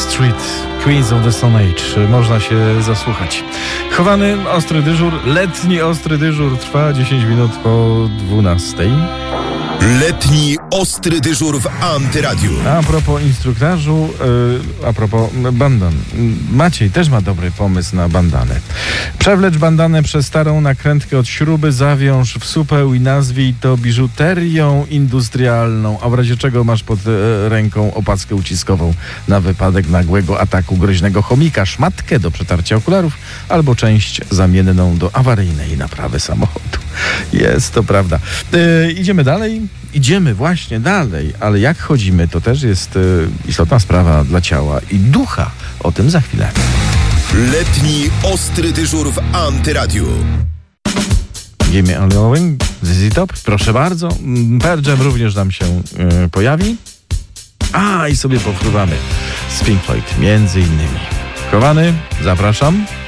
Street, Queens of the Stone Age. Można się zasłuchać. Chowany ostry dyżur, letni ostry dyżur trwa 10 minut po 12. Letni ostry dyżur w Antyradiu. A propos instruktażu, a propos bandan. Maciej też ma dobry pomysł na bandanę. Przewlecz bandanę przez starą nakrętkę od śruby, zawiąż w supeł i nazwij to biżuterią industrialną, a w razie czego masz pod ręką opaskę uciskową na wypadek nagłego ataku groźnego chomika, szmatkę do przetarcia okularów albo część zamienną do awaryjnej naprawy samochodu. Jest to prawda. Idziemy dalej? Idziemy właśnie dalej, ale jak chodzimy, to też jest istotna sprawa dla ciała i ducha. O tym za chwilę. Letni ostry dyżur w Antyradiu. Gimme Only Owing, ZZ Top, proszę bardzo. Pearl Jam również nam się pojawi. I sobie pofruwamy z Pink Floyd, między innymi. Chowany, zapraszam.